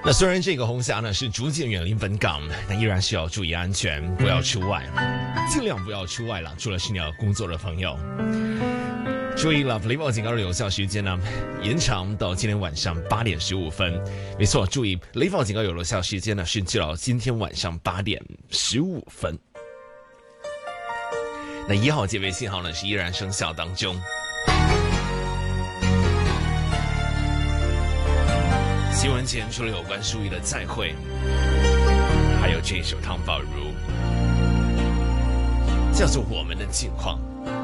那虽然这个红霞呢是逐渐远离本港，但依然需要注意安全，不要出外，尽量不要出外了。除了是你要工作的朋友，注意了，雷暴警告的有效时间呢延长到今天晚上8点15分。没错，注意雷暴警告有效时间呢是直到今天晚上8点15分。那1号戒备信号呢是依然生效当中。新闻前除了有关淑仪的再会，还有这首汤宝如叫做我们的近况。